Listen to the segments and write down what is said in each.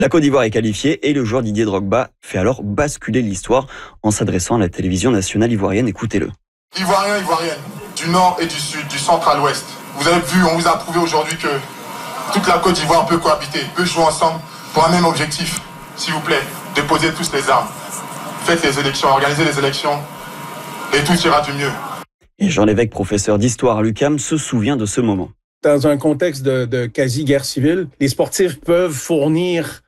La Côte d'Ivoire est qualifiée et le joueur Didier Drogba fait alors basculer l'histoire en s'adressant à la télévision nationale ivoirienne. Écoutez-le. Ivoiriens, Ivoiriennes, du nord et du sud, du centre à l'ouest. Vous avez vu, on vous a prouvé aujourd'hui que toute la Côte d'Ivoire peut cohabiter, peut jouer ensemble pour un même objectif. S'il vous plaît, déposez tous les armes. Faites les élections, organisez les élections et tout ira du mieux. Et Jean Lévesque, professeur d'histoire à l'UQAM, se souvient de ce moment. Dans un contexte de quasi-guerre civile, les sportifs peuvent fournir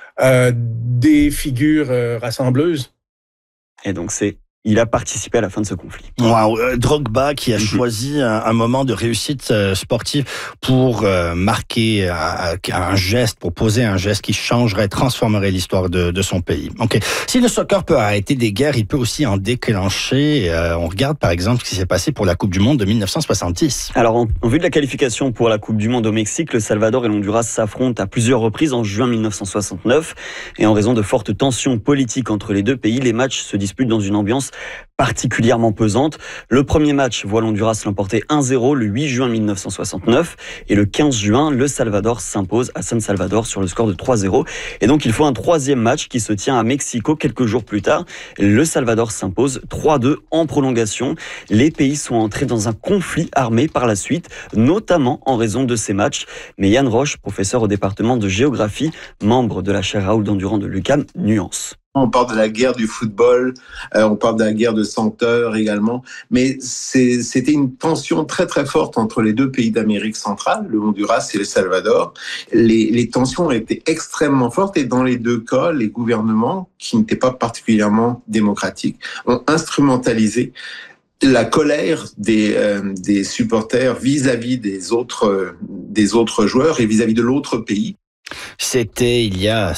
des figures rassembleuses. Et donc il a participé à la fin de ce conflit. Wow. Drogba qui a choisi un moment de réussite sportive pour marquer un geste, pour poser un geste qui changerait, transformerait l'histoire de son pays. Ok. Si le soccer peut arrêter des guerres, il peut aussi en déclencher. On regarde par exemple ce qui s'est passé pour la Coupe du Monde de 1970. Alors en vue de la qualification pour la Coupe du Monde au Mexique, le Salvador et l'Honduras s'affrontent à plusieurs reprises en juin 1969. Et en raison de fortes tensions politiques entre les deux pays, les matchs se disputent dans une ambiance particulièrement pesante. Le premier match voit l'Honduras l'emporter 1-0 le 8 juin 1969 et le 15 juin, le Salvador s'impose à San Salvador sur le score de 3-0. Et donc il faut un troisième match qui se tient à Mexico quelques jours plus tard. Le Salvador s'impose 3-2 en prolongation. Les pays sont entrés dans un conflit armé par la suite, notamment en raison de ces matchs. Mais Yann Roche, professeur au département de géographie, membre de la chaire Raoul Dandurand de l'UQAM, nuance. On parle de la guerre du football, on parle de la guerre de 100 heures également, mais c'était une tension très très forte entre les deux pays d'Amérique centrale, le Honduras et le Salvador. Les tensions ont été extrêmement fortes et dans les deux cas, les gouvernements, qui n'étaient pas particulièrement démocratiques, ont instrumentalisé la colère des supporters vis-à-vis des autres joueurs et vis-à-vis de l'autre pays. C'était il y a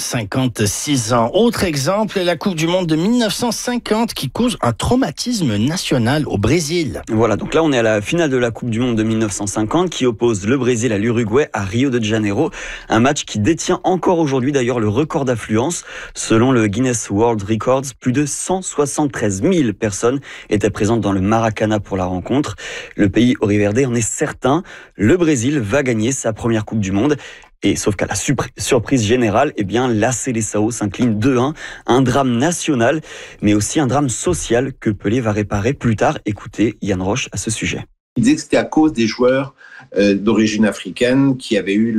56 ans. Autre exemple, la Coupe du Monde de 1950 qui cause un traumatisme national au Brésil. Voilà, donc là on est à la finale de la Coupe du Monde de 1950 qui oppose le Brésil à l'Uruguay à Rio de Janeiro. Un match qui détient encore aujourd'hui d'ailleurs le record d'affluence. Selon le Guinness World Records, plus de 173 000 personnes étaient présentes dans le Maracana pour la rencontre. Le pays Oriverde en est certain, le Brésil va gagner sa première Coupe du Monde. Et sauf qu'à la surprise générale, eh bien, la Seleção s'incline 2-1. Un drame national, mais aussi un drame social que Pelé va réparer plus tard. Écoutez Yann Roche à ce sujet. Il disait que c'était à cause des joueurs d'origine africaine qui avaient eu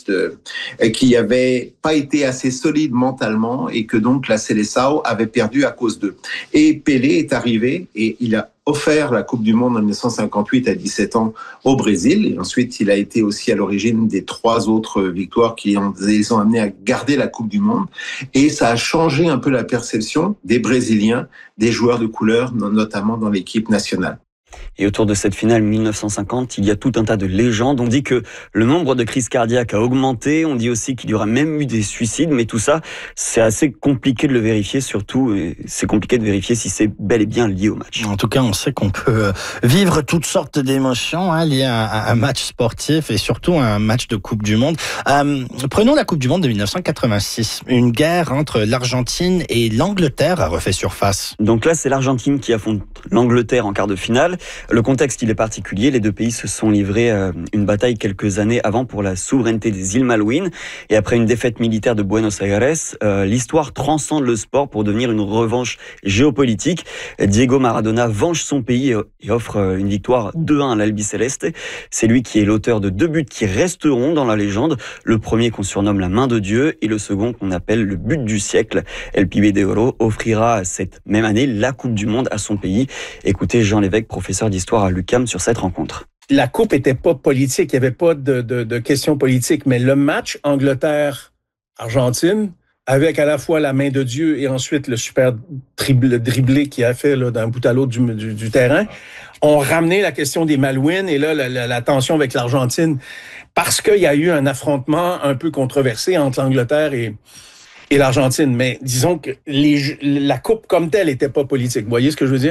qui n'avaient pas été assez solides mentalement et que donc la Seleção avait perdu à cause d'eux. Et Pelé est arrivé et il a offert la Coupe du Monde en 1958 à 17 ans au Brésil. Et ensuite, il a été aussi à l'origine des 3 autres victoires qui les ont amenés à garder la Coupe du Monde. Et ça a changé un peu la perception des Brésiliens, des joueurs de couleur, notamment dans l'équipe nationale. Et autour de cette finale 1950, il y a tout un tas de légendes. On dit que le nombre de crises cardiaques a augmenté. On dit aussi qu'il y aura même eu des suicides. Mais tout ça, c'est assez compliqué de le vérifier. Surtout, c'est compliqué de vérifier si c'est bel et bien lié au match. En tout cas, on sait qu'on peut vivre toutes sortes d'émotions liées à un match sportif et surtout à un match de Coupe du Monde. Prenons la Coupe du Monde de 1986. Une guerre entre l'Argentine et l'Angleterre a refait surface. Donc là, c'est l'Argentine qui affronte l'Angleterre en quart de finale. Le contexte, il est particulier. Les deux pays se sont livrés une bataille quelques années avant pour la souveraineté des îles Malouines. Et après une défaite militaire de Buenos Aires, l'histoire transcende le sport pour devenir une revanche géopolitique. Diego Maradona venge son pays et offre une victoire 2-1 à l'Albiceleste. C'est lui qui est l'auteur de 2 buts qui resteront dans la légende. Le premier qu'on surnomme la main de Dieu et le second qu'on appelle le but du siècle. El Pibe de Oro offrira cette même année la Coupe du Monde à son pays. Écoutez Jean Lévesque, professeur d'histoire à l'UQAM sur cette rencontre. La coupe était pas politique, il y avait pas de questions politiques, mais le match Angleterre-Argentine, avec à la fois la main de Dieu et ensuite le super dribblé qu'il a fait là, d'un bout à l'autre du terrain, ont ramené la question des Malouines et là la tension avec l'Argentine, parce qu'il y a eu un affrontement un peu controversé entre l'Angleterre et l'Argentine. Mais disons que la coupe comme telle était pas politique. Vous voyez ce que je veux dire?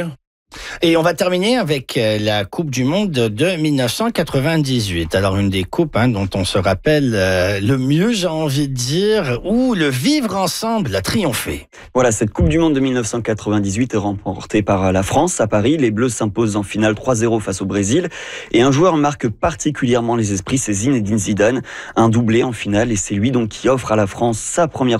Et on va terminer avec la Coupe du Monde de 1998. Alors une des coupes dont on se rappelle le mieux, j'ai envie de dire, où le vivre ensemble a triomphé. Voilà, cette Coupe du Monde de 1998 est remportée par la France à Paris. Les Bleus s'imposent en finale 3-0 face au Brésil. Et un joueur marque particulièrement les esprits, c'est Zinedine Zidane. Un doublé en finale et c'est lui donc qui offre à la France sa première